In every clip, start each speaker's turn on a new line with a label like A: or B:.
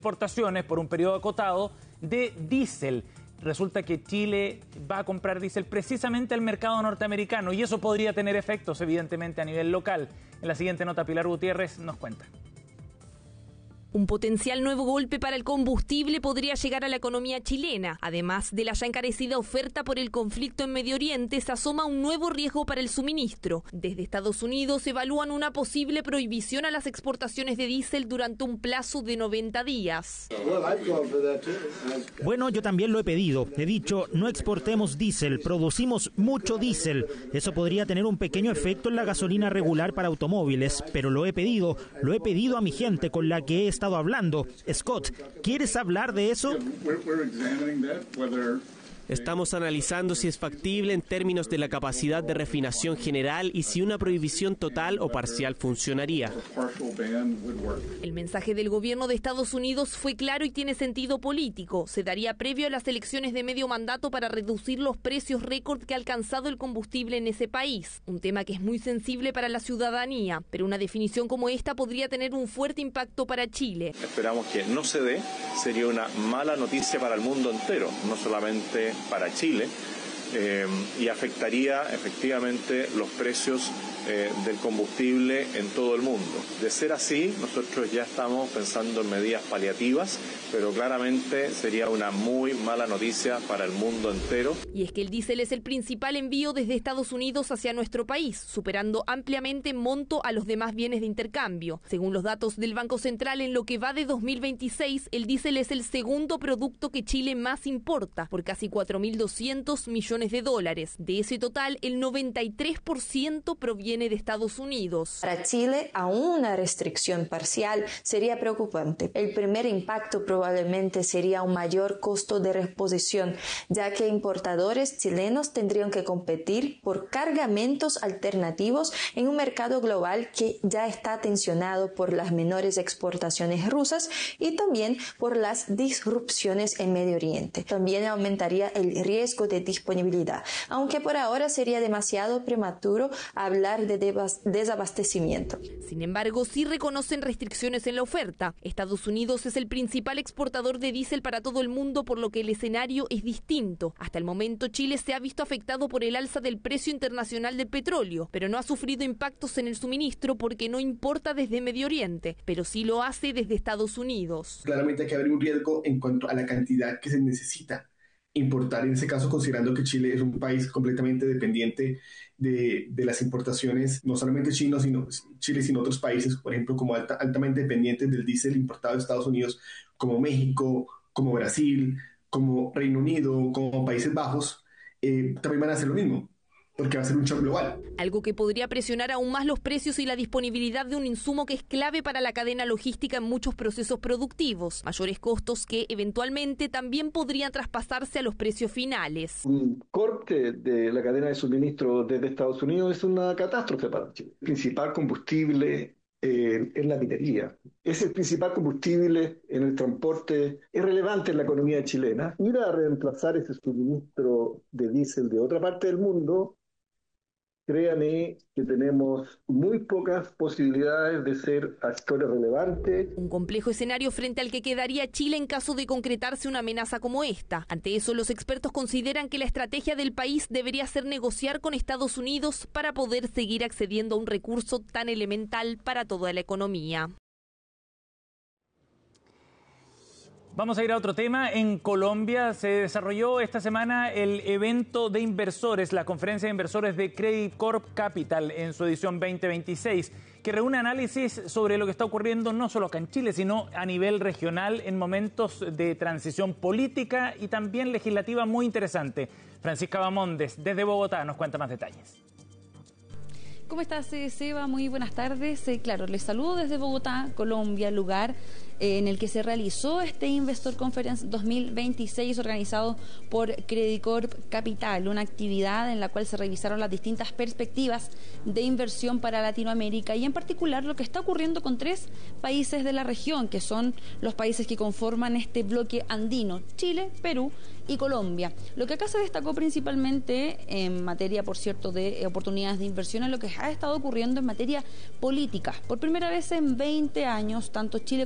A: exportaciones por un periodo acotado de diésel. Resulta que Chile va a comprar diésel precisamente al mercado norteamericano y eso podría tener efectos, evidentemente, a nivel local. En la siguiente nota, Pilar Gutiérrez nos cuenta.
B: Un potencial nuevo golpe para el combustible podría llegar a la economía chilena. Además de la ya encarecida oferta por el conflicto en Medio Oriente, se asoma un nuevo riesgo para el suministro. Desde Estados Unidos evalúan una posible prohibición a las exportaciones de diésel durante un plazo de 90 días.
C: Bueno, yo también lo he pedido. He dicho, no exportemos diésel, producimos mucho diésel. Eso podría tener un pequeño efecto en la gasolina regular para automóviles, pero lo he pedido a mi gente con la que he estado hablando. Scott, ¿quieres hablar de eso?
D: Estamos analizando si es factible en términos de la capacidad de refinación general y si una prohibición total o parcial funcionaría.
B: El mensaje del gobierno de Estados Unidos fue claro y tiene sentido político. Se daría previo a las elecciones de medio mandato para reducir los precios récord que ha alcanzado el combustible en ese país. Un tema que es muy sensible para la ciudadanía, pero una definición como esta podría tener un fuerte impacto para Chile.
E: Esperamos que no se dé, sería una mala noticia para el mundo entero, no solamente para Chile, y afectaría efectivamente los precios del combustible en todo el mundo. De ser así, nosotros ya estamos pensando en medidas paliativas, pero claramente sería una muy mala noticia para el mundo entero.
B: Y es que el diésel es el principal envío desde Estados Unidos hacia nuestro país, superando ampliamente en monto a los demás bienes de intercambio. Según los datos del Banco Central, en lo que va de 2026, el diésel es el segundo producto que Chile más importa, por casi 4.200 millones de dólares. De ese total, el 93% proviene de Estados Unidos.
F: Para Chile, aún una restricción parcial sería preocupante. El primer impacto probablemente sería un mayor costo de reposición, ya que importadores chilenos tendrían que competir por cargamentos alternativos en un mercado global que ya está tensionado por las menores exportaciones rusas y también por las disrupciones en Medio Oriente. También aumentaría el riesgo de disponibilidad, aunque por ahora sería demasiado prematuro hablar de desabastecimiento.
B: Sin embargo, sí reconocen restricciones en la oferta. Estados Unidos es el principal exportador de diésel para todo el mundo, por lo que el escenario es distinto. Hasta el momento, Chile se ha visto afectado por el alza del precio internacional del petróleo, pero no ha sufrido impactos en el suministro porque no importa desde Medio Oriente, pero sí lo hace desde Estados Unidos.
G: Claramente hay que haber un riesgo en cuanto a la cantidad que se necesita importar, en ese caso considerando que Chile es un país completamente dependiente de las importaciones, no solamente Chile, sino otros países, por ejemplo, como altamente dependientes del diésel importado de Estados Unidos, como México, como Brasil, como Reino Unido, como Países Bajos, también van a hacer lo mismo, porque va a ser un shock global.
B: Algo que podría presionar aún más los precios y la disponibilidad de un insumo que es clave para la cadena logística en muchos procesos productivos. Mayores costos que eventualmente también podrían traspasarse a los precios finales.
H: Un corte de la cadena de suministro desde Estados Unidos es una catástrofe para Chile. El principal combustible es la minería. Es el principal combustible en el transporte, es relevante en la economía chilena. Ir a reemplazar ese suministro de diésel de otra parte del mundo, créanme que tenemos muy pocas posibilidades de ser actores relevantes.
B: Un complejo escenario frente al que quedaría Chile en caso de concretarse una amenaza como esta. Ante eso, los expertos consideran que la estrategia del país debería ser negociar con Estados Unidos para poder seguir accediendo a un recurso tan elemental para toda la economía.
A: Vamos a ir a otro tema. En Colombia se desarrolló esta semana el evento de inversores, la conferencia de inversores de Credit Corp Capital en su edición 2026, que reúne análisis sobre lo que está ocurriendo no solo acá en Chile, sino a nivel regional en momentos de transición política y también legislativa muy interesante. Francisca Bamondes, desde Bogotá, nos cuenta más detalles.
I: ¿Cómo estás, Seba? Muy buenas tardes. Claro, les saludo desde Bogotá, Colombia, lugar en el que se realizó este Investor Conference 2026 organizado por Credit Corp Capital, una actividad en la cual se revisaron las distintas perspectivas de inversión para Latinoamérica y en particular lo que está ocurriendo con 3 países de la región, que son los países que conforman este bloque andino: Chile, Perú y Colombia. Lo que acá se destacó principalmente en materia, por cierto, de oportunidades de inversión, es lo que ha estado ocurriendo en materia política. Por primera vez en 20 años, tanto Chile como Perú y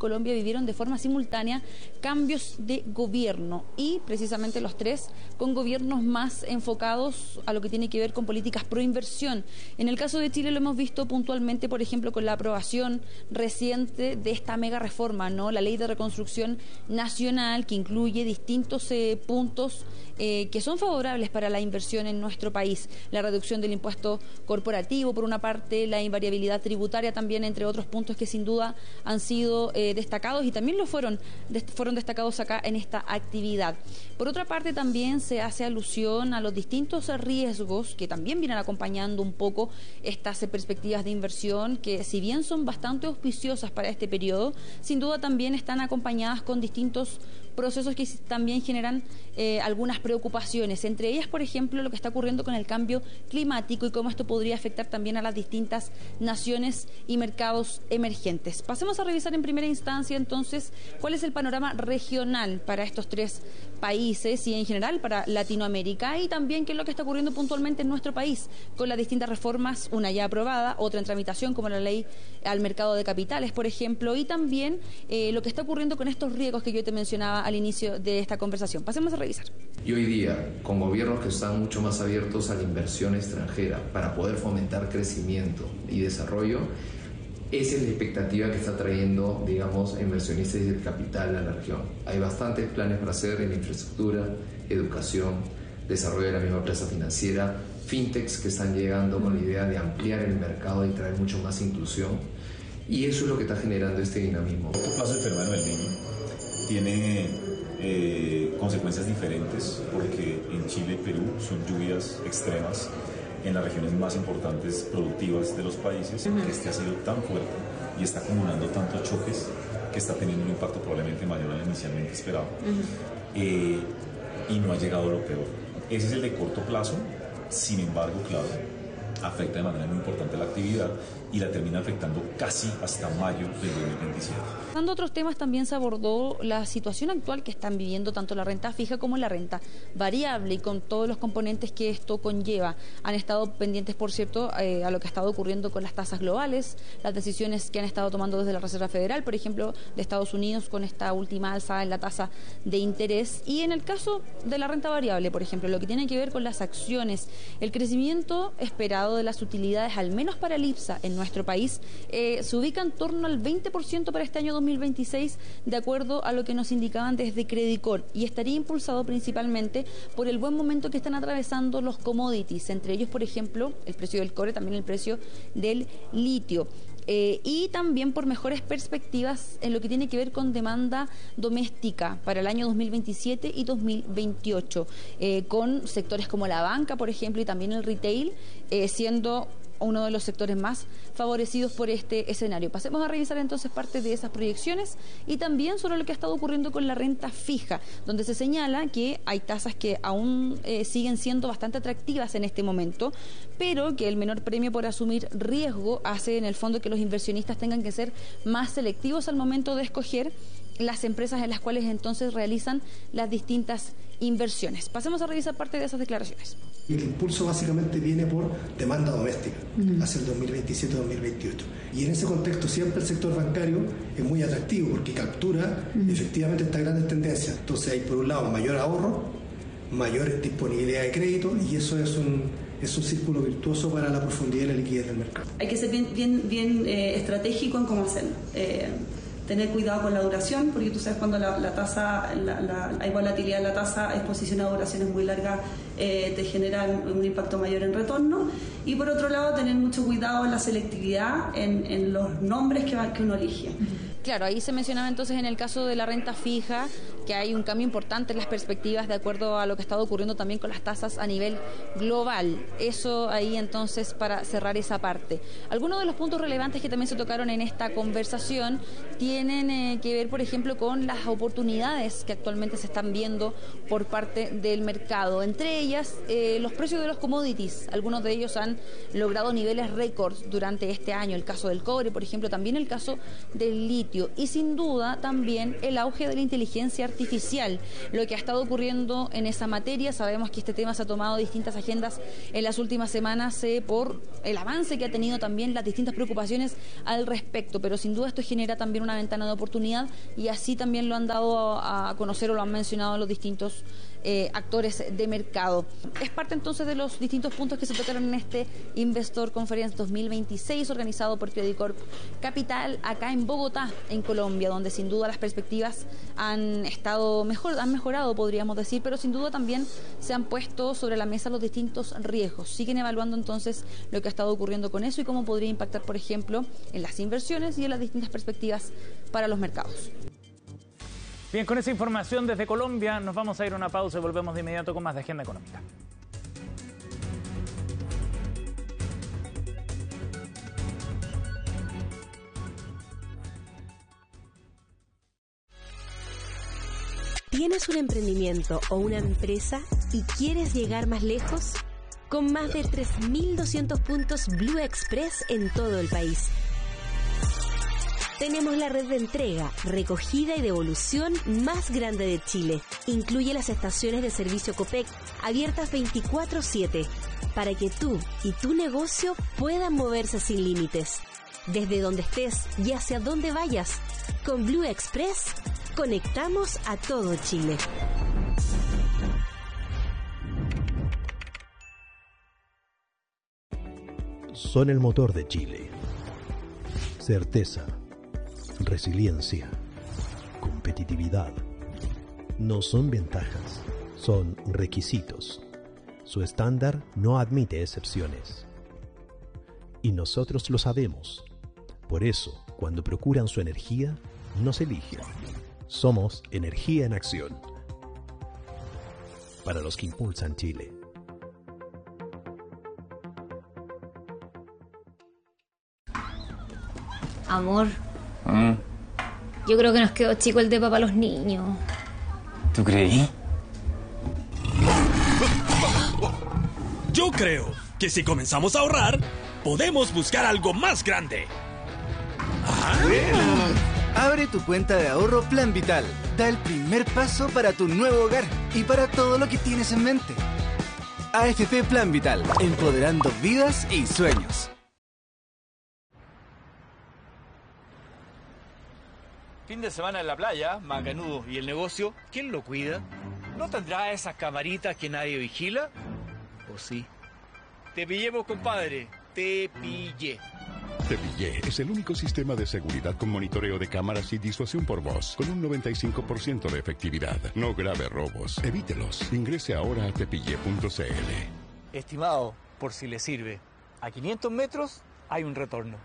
I: Colombia vivieron de forma simultánea cambios de gobierno y precisamente los tres con gobiernos más enfocados a lo que tiene que ver con políticas pro inversión. En el caso de Chile lo hemos visto puntualmente, por ejemplo, con la aprobación reciente de esta mega reforma, ¿no? La Ley de Reconstrucción Nacional, que incluye distintos puntos que son favorables para la inversión en nuestro país. La reducción del impuesto corporativo, por una parte, la invariabilidad tributaria también, entre otros puntos que sin duda han sido destacados y también fueron destacados acá en esta actividad. Por otra parte, también se hace alusión a los distintos riesgos que también vienen acompañando un poco estas perspectivas de inversión, que si bien son bastante auspiciosas para este periodo, sin duda también están acompañadas con distintos procesos que también generan algunas preocupaciones, entre ellas, por ejemplo, lo que está ocurriendo con el cambio climático y cómo esto podría afectar también a las distintas naciones y mercados emergentes. Pasemos a revisar en primera instancia, entonces, cuál es el panorama regional para estos tres países y en general para Latinoamérica, y también qué es lo que está ocurriendo puntualmente en nuestro país con las distintas reformas, una ya aprobada, otra en tramitación como la ley al mercado de capitales, por ejemplo, y también lo que está ocurriendo con estos riesgos que yo te mencionaba al inicio de esta conversación. Pasemos a revisar.
J: Y hoy día, con gobiernos que están mucho más abiertos a la inversión extranjera para poder fomentar crecimiento y desarrollo, esa es la expectativa que está trayendo, digamos, inversionistas y el capital a la región. Hay bastantes planes para hacer en infraestructura, educación, desarrollo de la misma plaza financiera, fintechs que están llegando con la idea de ampliar el mercado y traer mucho más inclusión. Y eso es lo que está generando este dinamismo.
K: El corto plazo del fenómeno del Niño tiene consecuencias diferentes, porque en Chile y Perú son lluvias extremas en las regiones más importantes productivas de los países. Este ha sido tan fuerte y está acumulando tantos choques que está teniendo un impacto probablemente mayor al inicialmente esperado. Y no ha llegado a lo peor. Ese es el de corto plazo. Sin embargo, claro, afecta de manera muy importante la actividad y la termina afectando casi hasta mayo del 2027.
I: Pasando a otros temas, también se abordó la situación actual que están viviendo tanto la renta fija como la renta variable, y con todos los componentes que esto conlleva. Han estado pendientes, por cierto, a lo que ha estado ocurriendo con las tasas globales, las decisiones que han estado tomando desde la Reserva Federal, por ejemplo, de Estados Unidos, con esta última alza en la tasa de interés. Y en el caso de la renta variable, por ejemplo, lo que tiene que ver con las acciones, el crecimiento esperado de las utilidades, al menos para el IPSA en nuestro país, se ubica en torno al 20% para este año 2026, de acuerdo a lo que nos indicaban desde Credicor, y estaría impulsado principalmente por el buen momento que están atravesando los commodities, entre ellos, por ejemplo, el precio del cobre, también el precio del litio. Y también por mejores perspectivas en lo que tiene que ver con demanda doméstica para el año 2027 y 2028, con sectores como la banca, por ejemplo, y también el retail, siendo uno de los sectores más favorecidos por este escenario. Pasemos a revisar entonces parte de esas proyecciones y también sobre lo que ha estado ocurriendo con la renta fija, donde se señala que hay tasas que aún siguen siendo bastante atractivas en este momento, pero que el menor premio por asumir riesgo hace en el fondo que los inversionistas tengan que ser más selectivos al momento de escoger las empresas en las cuales entonces realizan las distintas inversiones. Pasemos a revisar parte de esas declaraciones.
L: El impulso básicamente viene por demanda doméstica hacia el 2027-2028. Y en ese contexto siempre el sector bancario es muy atractivo porque captura efectivamente estas grandes tendencias. Entonces hay por un lado mayor ahorro, mayor disponibilidad de crédito, y eso es un círculo virtuoso para la profundidad y la liquidez del mercado.
M: Hay que ser bien estratégico en cómo hacerlo. Tener cuidado con la duración, porque tú sabes cuando la tasa, hay volatilidad en la tasa, exposición a duraciones muy largas, te generan un impacto mayor en retorno. Y por otro lado, tener mucho cuidado en la selectividad, en los nombres que uno elige.
I: Claro, ahí se mencionaba entonces en el caso de la renta fija que hay un cambio importante en las perspectivas de acuerdo a lo que ha estado ocurriendo también con las tasas a nivel global. Eso ahí entonces para cerrar esa parte. Algunos de los puntos relevantes que también se tocaron en esta conversación tienen que ver, por ejemplo, con las oportunidades que actualmente se están viendo por parte del mercado. Entre ellas, los precios de los commodities. Algunos de ellos han logrado niveles récords durante este año. El caso del cobre, por ejemplo, también el caso del litio. invirtió. Y sin duda también el auge de la inteligencia artificial, lo que ha estado ocurriendo en esa materia. Sabemos que este tema se ha tomado distintas agendas en las últimas semanas por el avance que ha tenido también, las distintas preocupaciones al respecto, pero sin duda esto genera también una ventana de oportunidad y así también lo han dado a conocer o lo han mencionado los distintos actores de mercado. Es parte entonces de los distintos puntos que se tocaron en este Investor Conference 2026 organizado por Credit Corp Capital acá en Bogotá, en Colombia, donde sin duda las perspectivas han mejorado, podríamos decir, pero sin duda también se han puesto sobre la mesa los distintos riesgos. Siguen evaluando entonces lo que ha estado ocurriendo con eso y cómo podría impactar, por ejemplo, en las inversiones y en las distintas perspectivas para los mercados.
A: Bien, con esa información desde Colombia nos vamos a ir a una pausa y volvemos de inmediato con más de Agenda Económica.
N: ¿Tienes un emprendimiento o una empresa y quieres llegar más lejos? Con más de 3.200 puntos Blue Express en todo el país. Tenemos la red de entrega, recogida y devolución más grande de Chile. Incluye las estaciones de servicio Copec, abiertas 24/7, para que tú y tu negocio puedan moverse sin límites. Desde donde estés y hacia donde vayas, con Blue Express conectamos a todo Chile.
O: Son el motor de Chile. Certeza, resiliencia, competitividad. No son ventajas, son requisitos. Su estándar no admite excepciones. Y nosotros lo sabemos. Por eso, cuando procuran su energía, nos eligen. Somos energía en acción. Para los que impulsan Chile.
P: Amor, yo creo que nos quedó chico el depa para los niños.
Q: ¿Tú creí?
R: Yo creo que si comenzamos a ahorrar, podemos buscar algo más grande.
S: Bueno, abre tu cuenta de ahorro Plan Vital. Da el primer paso para tu nuevo hogar y para todo lo que tienes en mente. AFP Plan Vital, empoderando vidas y sueños.
T: Fin de semana en la playa, macanudo. ¿Y el negocio? ¿Quién lo cuida? ¿No tendrá esas camaritas que nadie vigila? ¿O sí? Te pillemos, compadre. Te pillé.
U: Te Pillé es el único sistema de seguridad con monitoreo de cámaras y disuasión por voz, con un 95% de efectividad. No grave robos. Evítelos. Ingrese ahora a tepillé.cl.
T: Estimado, por si le sirve, a 500 metros hay un retorno.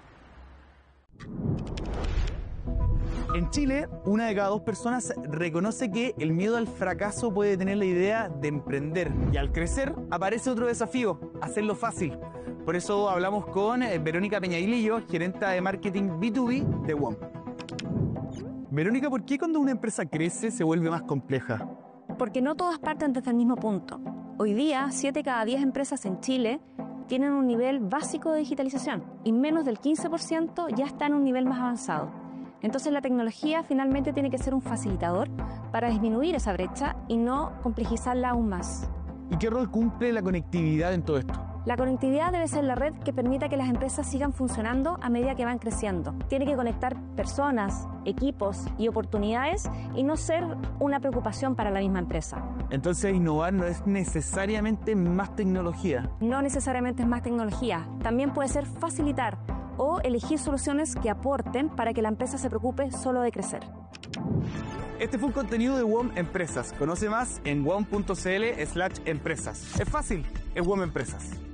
V: En Chile, 1 de cada 2 personas reconoce que el miedo al fracaso puede tener la idea de emprender. Y al crecer, aparece otro desafío, hacerlo fácil. Por eso hablamos con Verónica Peñailillo, gerenta de marketing B2B de WOM. Verónica, ¿por qué cuando una empresa crece se vuelve más compleja?
W: Porque no todas parten desde el mismo punto. Hoy día, 7 cada 10 empresas en Chile tienen un nivel básico de digitalización y menos del 15% ya está en un nivel más avanzado. Entonces la tecnología finalmente tiene que ser un facilitador para disminuir esa brecha y no complejizarla aún más.
V: ¿Y qué rol cumple la conectividad en todo esto?
W: La conectividad debe ser la red que permita que las empresas sigan funcionando a medida que van creciendo. Tiene que conectar personas, equipos y oportunidades y no ser una preocupación para la misma empresa.
V: Entonces innovar no es necesariamente más tecnología.
W: No necesariamente es más tecnología. También puede ser facilitar o elegir soluciones que aporten para que la empresa se preocupe solo de crecer.
V: Este fue un contenido de WOM Empresas. Conoce más en wom.cl/empresas. Es fácil, es WOM Empresas.